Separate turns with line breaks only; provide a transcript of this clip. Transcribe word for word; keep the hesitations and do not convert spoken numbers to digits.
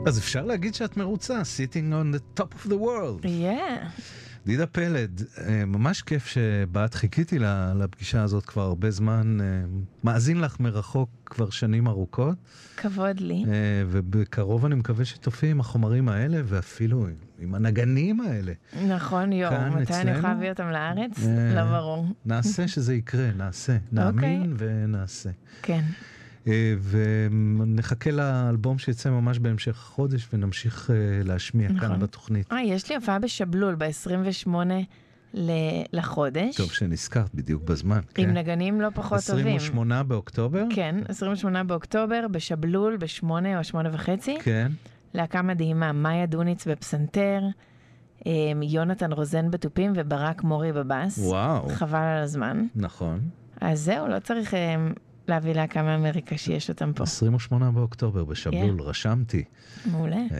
אז אפשר להגיד שאת מרוצה, sitting on the top of the world.
Yeah.
דידה פלד, ממש כיף שבאת, חיכיתי לפגישה הזאת כבר הרבה זמן, מאזין לך מרחוק כבר שנים ארוכות.
כבוד לי.
ובקרוב אני מקווה שתופיע עם החומרים האלה, ואפילו עם הנגנים האלה.
נכון, יור, מתי אני יכולה להביא אותם לארץ? לא ברור.
נעשה שזה יקרה, נעשה. נאמין ונעשה.
כן.
ונחכה לאלבום שיצא ממש בהמשך החודש, ונמשיך להשמיע כאן בתוכנית.
אה, יש לי הופעה בשבלול ב-עשרים ושמונה לחודש.
טוב שנזכרת בדיוק בזמן.
עם נגנים לא פחות טובים.
עשרים ושמונה באוקטובר?
כן, עשרים ושמונה באוקטובר, בשבלול, בשמונה או שמונה וחצי.
כן.
להקה מדהימה, מאיה דוניץ בפסנתר, יונתן רוזן בטופים וברק מורי בבאס.
וואו.
חבל על הזמן.
נכון.
אז זהו, לא צריך להביא להקה מאמריקה שיש אותם פה.
עשרים ושמונה באוקטובר בשבלול, רשמתי.
מעולה.